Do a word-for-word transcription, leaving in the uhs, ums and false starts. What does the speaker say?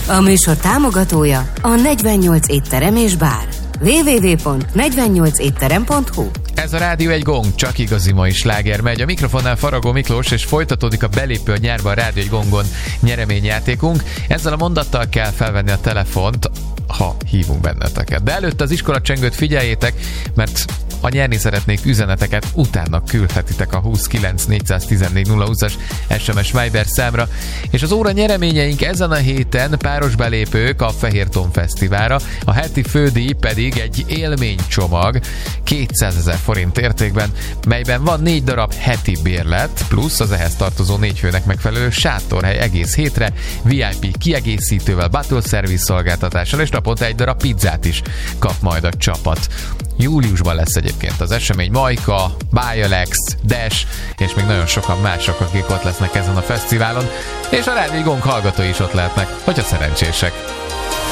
A műsor támogatója a negyvennyolc étterem és bár. double-u double-u double-u pont negyvennyolc étterem pont hu. Ez a Rádió egy gong, csak igazi mai sláger megy. A mikrofonnál Faragó Miklós, és folytatódik a belépő a nyárban a Rádió egy gongon nyereményjátékunk. Ezzel a mondattal kell felvenni a telefont, ha hívunk benneteket. De előtte az iskolacsengőt figyeljétek, mert ha nyerni szeretnék üzeneteket, utána küldhetitek a huszonkilenc négyszáztizennégy nulla húszas es em es Viber számra. És az óra nyereményeink ezen a héten páros belépők a Fehérton Fesztiválra, a heti fődíj pedig egy élménycsomag kétszázezer forint értékben, melyben van négy darab heti bérlet, plusz az ehhez tartozó négy főnek megfelelő sátorhely egész hétre, vé i pé kiegészítővel, battle service szolgáltatással, és naponta egy darab pizzát is kap majd a csapat. Júliusban lesz egyébként az esemény, Majka, Bialex, Dash, és még nagyon sokan mások, akik ott lesznek ezen a fesztiválon, és a Rádió Gong hallgatói is ott lehetnek, hogyha szerencsések.